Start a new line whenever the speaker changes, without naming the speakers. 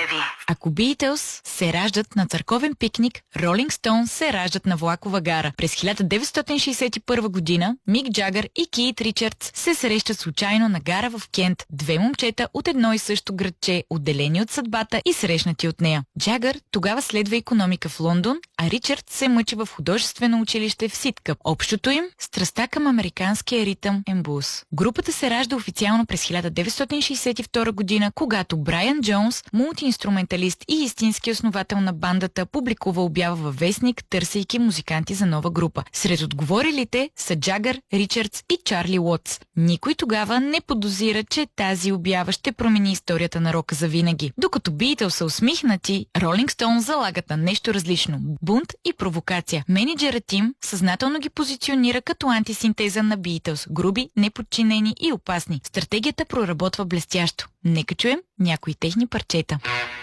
2000.
Ако Beatles се раждат на църковен пикник, Rolling Stones се раждат на влакова гара. През 1961 година Мик Джагър и Кит Ричардс се срещат случайно на гара в Кент. Две момчета от едно и също градче, отделени от съдбата и срещнати от нея. Джагър тогава следва икономика в Лондон, а Ричардс се мъчи в художествено училище в Ситкъп. Общото им – страстта към американския ритъм and блуз. Групата се ражда официално през 1962 година, когато Брайан Джонс, мултиинструменталист и истински основател на бандата, публикува обява във вестник, търсейки музиканти за нова група. Сред отговорилите са Джагър, Ричардс и Чарли Уотс. Никой тогава не подозира, че тази обява ще промени историята на рока завинаги. Докато Beatles са усмихнати, Rolling Stones залагат на нещо различно – бунт и провокация. Менеджерът им съзнателно ги позиционира като антисинтеза на Beatles – груби, неподчинени и опасни. Стратегията проработва блестящо. Нека чуем някои техни парчета.